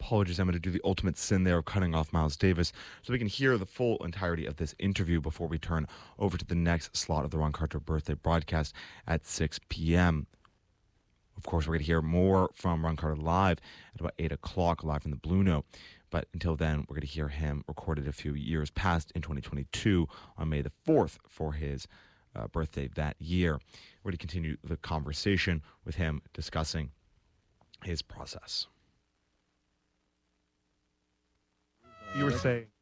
apologies. I'm going to do the ultimate sin there of cutting off Miles Davis so we can hear the full entirety of this interview before we turn over to the next slot of the Ron Carter birthday broadcast at 6 p.m. Of course, we're going to hear more from Ron Carter live at about 8 o'clock, live from the Blue Note. But until then, we're going to hear him recorded a few years past in 2022 on May the 4th for his birthday that year. We're going to continue the conversation with him discussing his process. You were saying